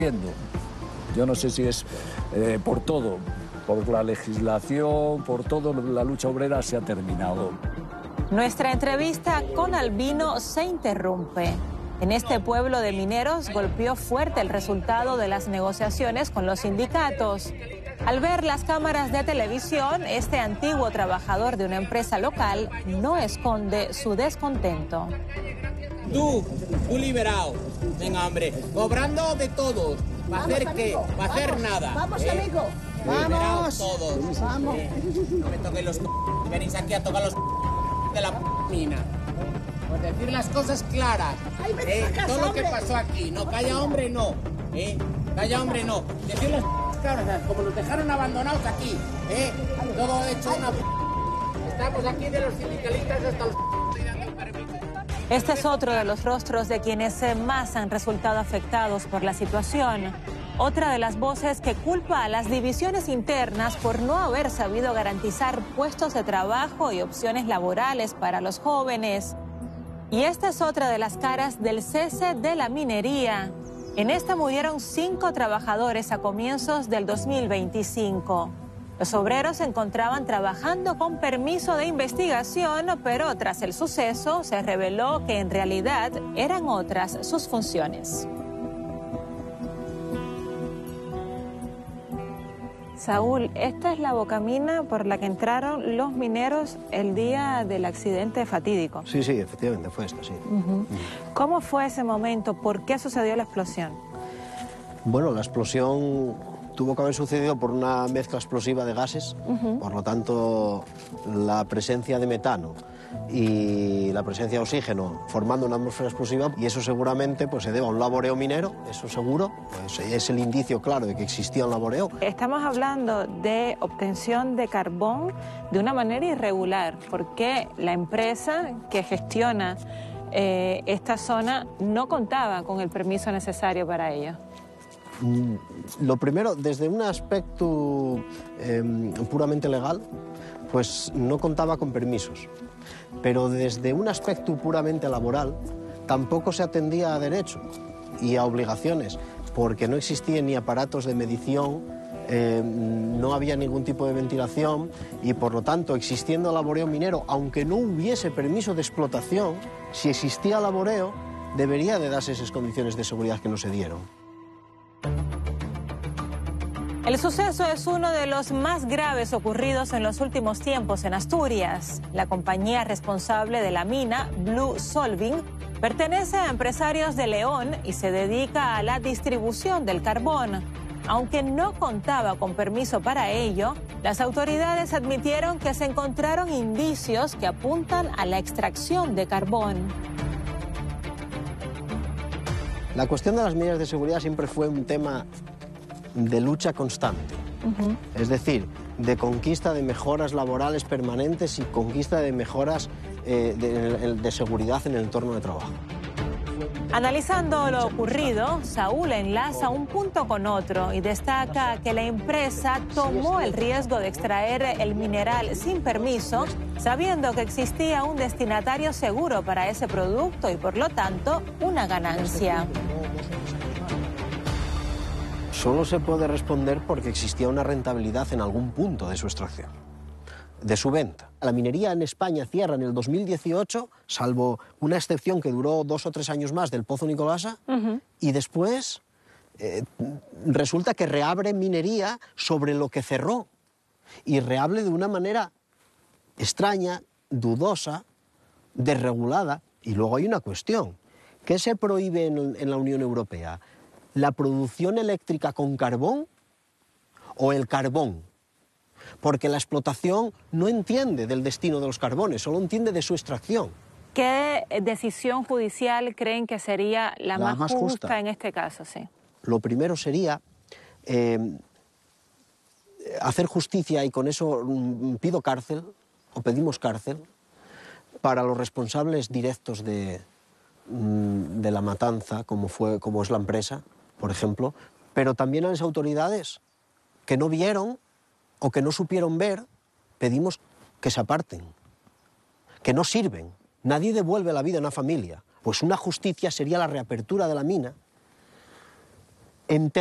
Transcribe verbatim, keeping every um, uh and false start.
Yo no sé si es eh, por todo, por la legislación, por todo, la lucha obrera se ha terminado. Nuestra entrevista con Albino se interrumpe. En este pueblo de mineros golpeó fuerte el resultado de las negociaciones con los sindicatos. Al ver las cámaras de televisión, este antiguo trabajador de una empresa local no esconde su descontento. Tú, tú liberado, venga hombre, cobrando de todos. ¿Va a hacer qué? ¿Va a hacer nada? Vamos, ¿eh? amigo. Vamos. Todos. Vamos. Eh, no me toquen los... Venís aquí a tocar los... de la mina. Pues decir las cosas claras. Ay, vete eh, a casa, todo lo que hombre. pasó aquí. No, calla hombre, no. Eh, calla hombre, no. Decir las claras, como nos dejaron abandonados aquí. Eh, todo hecho una... Estamos aquí de los sindicalistas hasta los... Este es otro de los rostros de quienes más han resultado afectados por la situación. Otra de las voces que culpa a las divisiones internas por no haber sabido garantizar puestos de trabajo y opciones laborales para los jóvenes. Y esta es otra de las caras del cese de la minería. En esta murieron cinco trabajadores a comienzos del dos mil veinticinco. Los obreros se encontraban trabajando con permiso de investigación, pero tras el suceso se reveló que en realidad eran otras sus funciones. Saúl, esta es la bocamina por la que entraron los mineros el día del accidente fatídico. Sí, sí, efectivamente fue esto, sí. Uh-huh. ¿Cómo fue ese momento? ¿Por qué sucedió la explosión? Bueno, la explosión tuvo que haber sucedido por una mezcla explosiva de gases, uh-huh. Por lo tanto, la presencia de metano y la presencia de oxígeno formando una atmósfera explosiva, y eso seguramente pues, se debe a un laboreo minero, eso seguro, pues, es el indicio claro de que existía un laboreo. Estamos hablando de obtención de carbón de una manera irregular, porque la empresa que gestiona eh, esta zona no contaba con el permiso necesario para ello. Lo primero, desde un aspecto eh, puramente legal, pues no contaba con permisos. Pero desde un aspecto puramente laboral, tampoco se atendía a derecho y a obligaciones, porque no existían ni aparatos de medición, eh, no había ningún tipo de ventilación y, por lo tanto, existiendo laboreo minero, aunque no hubiese permiso de explotación, si existía laboreo, debería de darse esas condiciones de seguridad que no se dieron. El suceso es uno de los más graves ocurridos en los últimos tiempos en Asturias. La compañía responsable de la mina, Blue Solving, pertenece a empresarios de León y se dedica a la distribución del carbón. Aunque no contaba con permiso para ello, las autoridades admitieron que se encontraron indicios que apuntan a la extracción de carbón. La cuestión de las medidas de seguridad siempre fue un tema de lucha constante, uh-huh. Es decir, de conquista de mejoras laborales permanentes y conquista de mejoras eh, de, de seguridad en el entorno de trabajo. Analizando lo ocurrido, Saúl enlaza un punto con otro y destaca que la empresa tomó el riesgo de extraer el mineral sin permiso, sabiendo que existía un destinatario seguro para ese producto y, por lo tanto, una ganancia. Solo se puede responder porque existía una rentabilidad en algún punto de su extracción, de su venta. La minería en España cierra en el dos mil dieciocho, salvo una excepción que duró dos o tres años más del Pozo Nicolasa, uh-huh. Y después eh, resulta que reabre minería sobre lo que cerró, y reabre de una manera extraña, dudosa, desregulada. Y luego hay una cuestión, ¿qué se prohíbe en, en la Unión Europea? ¿La producción eléctrica con carbón o el carbón? Porque la explotación no entiende del destino de los carbones, solo entiende de su extracción. ¿Qué decisión judicial creen que sería la, la más, más justa, justa en este caso? Sí. Lo primero sería eh, hacer justicia, y con eso pido cárcel, o pedimos cárcel, para los responsables directos de, de la matanza, como, fue, como es la empresa, por ejemplo, pero también a las autoridades que no vieron o que no supieron ver, pedimos que se aparten, que no sirven. Nadie devuelve la vida a una familia. Pues una justicia sería la reapertura de la mina En